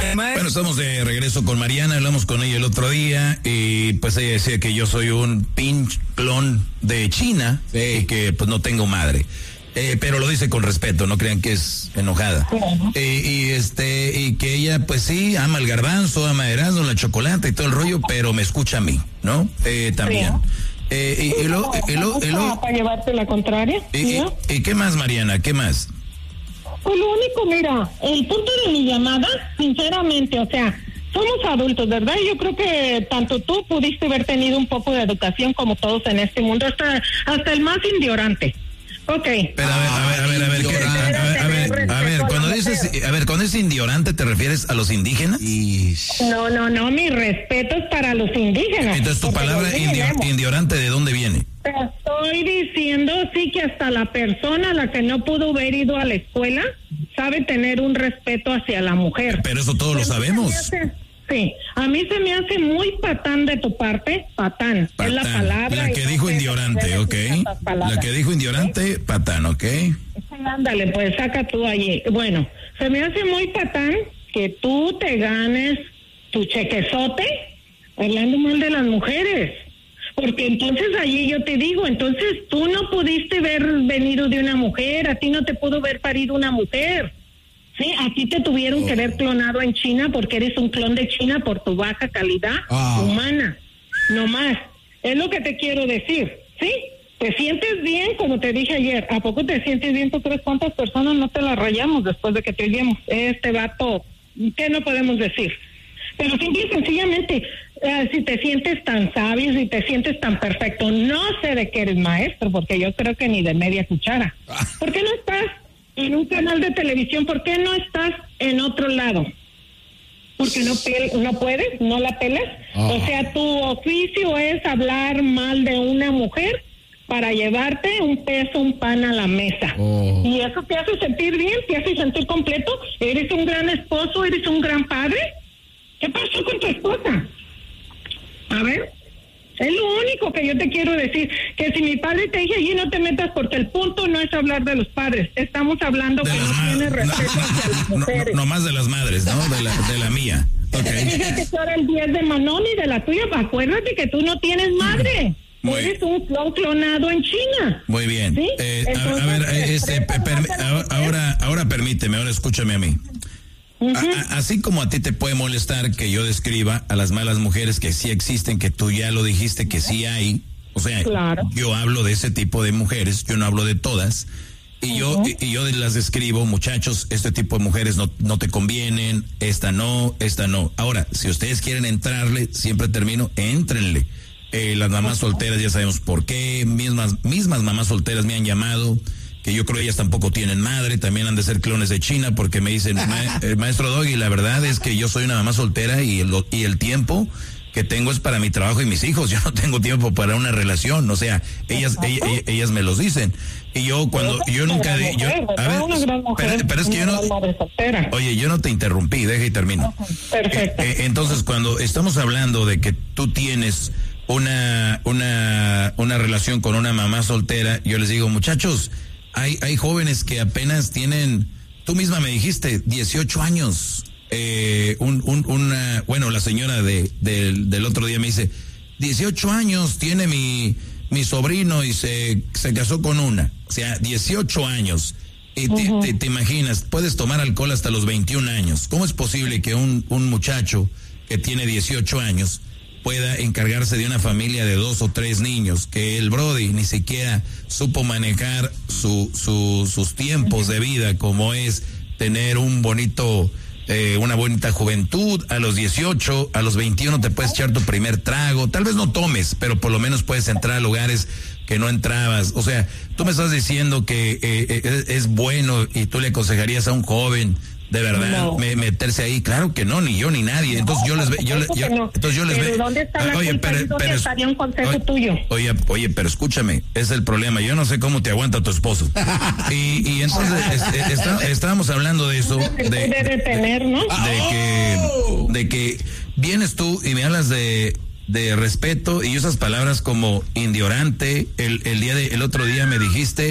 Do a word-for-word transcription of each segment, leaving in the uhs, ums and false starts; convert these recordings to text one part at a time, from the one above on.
Bueno, estamos de regreso con Mariana, hablamos con ella el otro día y pues ella decía que yo soy un pinche clon de China, sí. Y que pues no tengo madre. Eh, pero lo dice con respeto, no crean que es enojada. Uh-huh. Eh, y este, y que ella, pues sí, ama el garbanzo, ama el Erasmo, la chocolate y todo el rollo, pero me escucha a mí, ¿no? Eh, también. Sí. Eh, y, y, lo, y, lo, y lo, para llevarte la contraria. Y, y, y qué más, Mariana, qué más? Pues lo único, mira, el punto de mi llamada, sinceramente, o sea, somos adultos, ¿verdad? Yo creo que tanto tú pudiste haber tenido un poco de educación como todos en este mundo, hasta hasta el más ignorante. Ok. Pero a ver, a ver, a ver, a ver, ¿qué, a, a, a ver, a ver, cuando dices, a ver, cuando es ignorante, ¿te refieres a los indígenas? No, no, no, mi respeto es para los indígenas. Entonces, tu palabra ignorante, ¿de dónde viene? Te estoy diciendo, sí, que hasta la persona, la que no pudo haber ido a la escuela, sabe tener un respeto hacia la mujer. Pero eso todos lo sabemos. Sí, a mí se me hace muy patán de tu parte, patán, patán. Es la palabra. La que dijo ignorante, ok. La que dijo ignorante, ¿sí? Patán, ok. Sí, ándale, pues saca tú allí. Bueno, se me hace muy patán que tú te ganes tu chequezote hablando mal de las mujeres. Porque entonces allí yo te digo, entonces tú no pudiste haber venido de una mujer, a ti no te pudo haber parido una mujer. Sí, a ti te tuvieron oh. que haber clonado en China porque eres un clon de China por tu baja calidad oh. humana. No más. Es lo que te quiero decir. ¿Sí? ¿Te sientes bien? Como te dije ayer. ¿A poco te sientes bien? ¿Tú crees cuántas personas no te la rayamos después de que te oímos? Este vato, ¿qué no podemos decir? Pero simple y sencillamente, eh, si te sientes tan sabio, si te sientes tan perfecto, no sé de qué eres maestro, porque yo creo que ni de media cuchara. ¿Por qué no estás en un canal de televisión? ¿Por qué no estás en otro lado? Porque no pel- no puedes, no la pelas. Oh. O sea, tu oficio es hablar mal de una mujer para llevarte un peso, un pan a la mesa. Oh. Y eso te hace sentir bien, te hace sentir completo. Eres un gran esposo, eres un gran padre. ¿Qué pasó con tu esposa? A ver. Es lo único que yo te quiero decir, que si mi padre te dice allí no te metas porque el punto no es hablar de los padres, estamos hablando de que no ma- tiene respeto no, hacia las mujeres. No, no, no más de las madres, ¿no? De la, de la mía. Okay. Fíjate que ahora el diez de Manón y de la tuya, acuérdate que tú no tienes madre. Muy Eres un clon clonado en China. Muy bien. ¿Sí? Eh, Entonces, a, a ver, este, per, per, ahora, ahora permíteme, ahora escúchame a mí. Uh-huh. A, a, así como a ti te puede molestar que yo describa a las malas mujeres que sí existen, que tú ya lo dijiste que sí hay, o sea, claro. Yo hablo de ese tipo de mujeres, yo no hablo de todas, y uh-huh. yo y, y yo las describo, muchachos, este tipo de mujeres no, no te convienen, esta no, esta no. Ahora, si ustedes quieren entrarle, siempre termino, éntrenle. Eh, las mamás uh-huh. solteras ya sabemos por qué, mismas, mismas mamás solteras me han llamado, que yo creo que ellas tampoco tienen madre, también han de ser clones de China, porque me dicen, Ma- el maestro Doggy, la verdad es que yo soy una mamá soltera y el, y el tiempo que tengo es para mi trabajo y mis hijos, yo no tengo tiempo para una relación, o sea, ellas ellas, ellas me los dicen, y yo cuando, yo nunca, de, yo, a ver, pero, pero es que yo no, oye, yo no te interrumpí, deja y termino. Perfecto. Eh, eh, entonces, cuando estamos hablando de que tú tienes una, una, una relación con una mamá soltera, yo les digo, muchachos, Hay, hay jóvenes que apenas tienen, tú misma me dijiste, dieciocho años. Eh, un, un, una, bueno, la señora de, de, del otro día me dice, dieciocho años tiene mi, mi sobrino y se, se casó con una. O sea, dieciocho años. Y te, uh-huh. te, te imaginas, puedes tomar alcohol hasta los veintiún años. ¿Cómo es posible que un, un muchacho que tiene dieciocho años pueda encargarse de una familia de dos o tres niños, que el Brody ni siquiera supo manejar su, su, sus tiempos de vida, como es tener un bonito, eh, una bonita juventud? A los dieciocho, a los veintiuno te puedes echar tu primer trago, tal vez no tomes, pero por lo menos puedes entrar a lugares que no entrabas. O sea, tú me estás diciendo que eh, es, es bueno y tú le aconsejarías a un joven de verdad no. me, meterse ahí. Claro que no, ni yo ni nadie. Entonces no, yo les ve, yo, yo no. entonces yo les pero ve. ¿Dónde está la oye, culpa? pero, ¿Dónde pero estaría un consejo oye, tuyo? Oye, oye, pero escúchame, es el problema. Yo no sé cómo te aguanta tu esposo. y, y entonces es, está, estábamos hablando de eso, de, de, de, tener, ¿no? de que, de que vienes tú y me hablas de de respeto y usas palabras como ignorante. El, el día de, el otro día me dijiste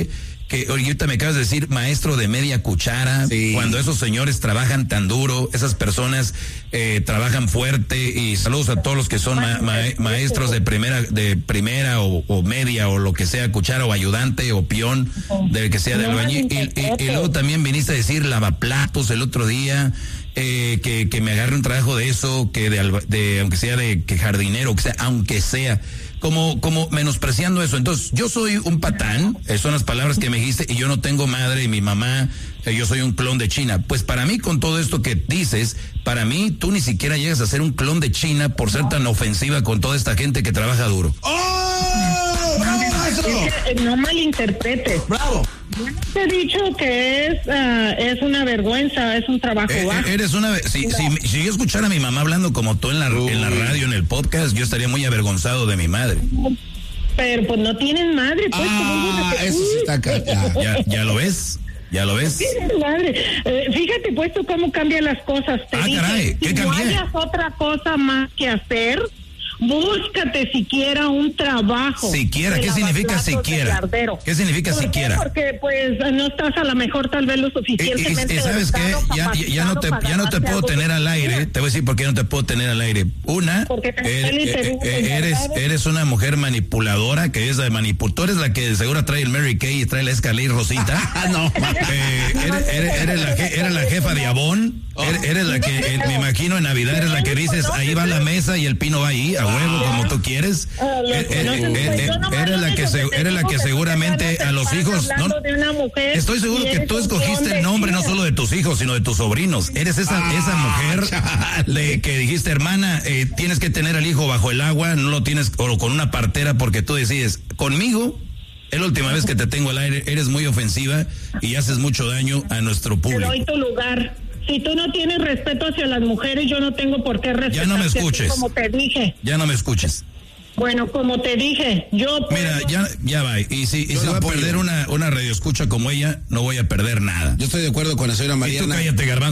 que ahorita me acabas de decir maestro de media cuchara, sí. Cuando esos señores trabajan tan duro, esas personas eh, trabajan fuerte, y saludos a todos los que son ma, ma, maestros de primera, de primera o, o media o lo que sea, cuchara o ayudante o peón, de que sea de albañil. Y, y, y luego también viniste a decir lavaplatos el otro día. Eh, que, que me agarre un trabajo de eso, que de, alba, de aunque sea de que jardinero, que sea, aunque sea, como, como menospreciando eso. Entonces, yo soy un patán, eh, son las palabras que me dijiste, y yo no tengo madre, y mi mamá, eh, yo soy un clon de China. Pues para mí, con todo esto que dices, para mí, tú ni siquiera llegas a ser un clon de China por ser tan ofensiva con toda esta gente que trabaja duro. ¡Oh! ¡Bravo, maestro! Es que no malinterpretes. ¡Bravo! Te he dicho que es uh, es una vergüenza, es un trabajo eh, bajo. Eres una si, no. si, si yo escuchara a mi mamá hablando como tú en la, en la radio, en el podcast, yo estaría muy avergonzado de mi madre. Pero pues no tienes madre, pues. Ah, que... eso sí está acá. Ya, ya, ya lo ves. ¿Ya lo ves? Madre, eh, fíjate pues tú cómo cambian las cosas. Te ah, dije, caray, ¿qué si cambié? no hayas otra cosa más que hacer, búscate siquiera un trabajo. Siquiera, ¿qué significa siquiera? ¿Qué significa ¿Por siquiera? Qué? Porque pues no estás a lo mejor tal vez lo suficientemente. Y, y, y ¿sabes qué? Ya, ya no te, ya no te puedo tener al aire. Te voy a decir por qué no te puedo tener al aire. Una, eres, eres, eres una mujer manipuladora, que es la manipul. Tú eres la que seguro trae el Mary Kay y trae la Escalade Rosita. no. Eh, eres, eres, eres, la, eres la jefa de Avon. Eres, eres la que, eh, me imagino, en Navidad eres la que dices, ahí va la mesa y el pino va ahí, a huevo, como tú quieres. Eres la que eres la que seguramente a los hijos, ¿no? Estoy seguro que tú escogiste el nombre no solo de tus hijos, sino de tus sobrinos. Eres esa ah, esa mujer de que dijiste, hermana, eh, tienes que tener al hijo bajo el agua, no lo tienes o con una partera porque tú decides. Conmigo, es la última vez que te tengo al aire, eres muy ofensiva y haces mucho daño a nuestro público. Te doy tu lugar. Si tú no tienes respeto hacia las mujeres, yo no tengo por qué respetar. Ya no me escuches. Como te dije. Ya no me escuches. Bueno, como te dije, yo... Mira, puedo... ya ya va. Y si, y si va a perder una, una radioescucha como ella, no voy a perder nada. Yo estoy de acuerdo con la señora Mariana. Y tú cállate, Garbanzo.